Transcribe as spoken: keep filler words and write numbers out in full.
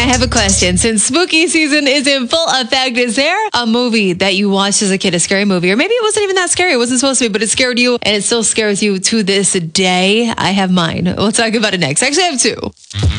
have a question. Since spooky season is in full effect, is there a movie that you watched as a kid, a scary movie, or maybe it wasn't even that scary, it wasn't supposed to be, but it scared you and it still scares you to this day? I have mine. We'll talk about it next. Actually, I have two.